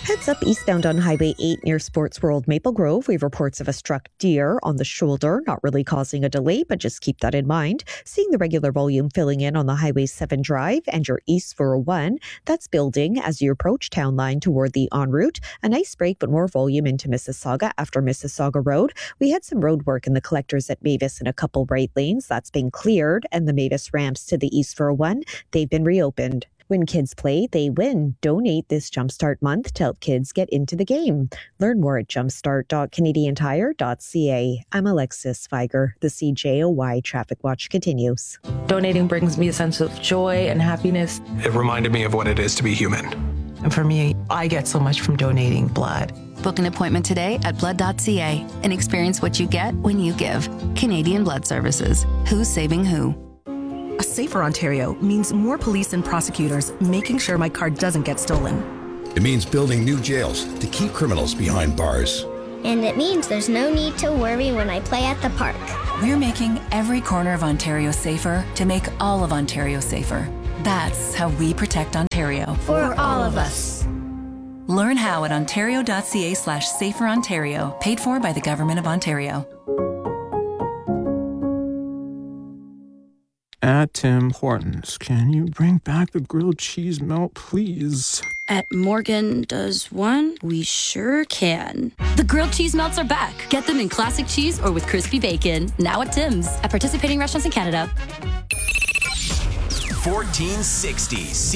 Heads up eastbound on Highway 8 near Sports World Maple Grove. We have reports of a struck deer on the shoulder, not really causing a delay, but just keep that in mind. Seeing the regular volume filling in on the Highway 7 drive and your East 401. That's building as you approach Town Line toward the en route. A nice break, but more volume into Mississauga after Mississauga Road. We had some road work in the collectors at Mavis in a couple right lanes. That's been cleared, and the Mavis ramps to the East 401, they've been reopened. When kids play, they win. Donate this Jumpstart month to help kids get into the game. Learn more at jumpstart.canadiantire.ca. I'm Alexis Viger. The CJOY Traffic Watch continues. Donating brings me a sense of joy and happiness. It reminded me of what it is to be human. And for me, I get so much from donating blood. Book an appointment today at blood.ca and experience what you get when you give. Canadian Blood Services. Who's saving who? A safer Ontario means more police and prosecutors making sure my car doesn't get stolen. It means building new jails to keep criminals behind bars. And it means there's no need to worry when I play at the park. We're making every corner of Ontario safer to make all of Ontario safer. That's how we protect Ontario. For all of us. Learn how at ontario.ca/saferontario, paid for by the Government of Ontario. At Tim Hortons, can you bring back the grilled cheese melt, please? At Morgan Does One, we sure can. The grilled cheese melts are back. Get them in classic cheese or with crispy bacon. Now at Tim's. At participating restaurants in Canada. 1460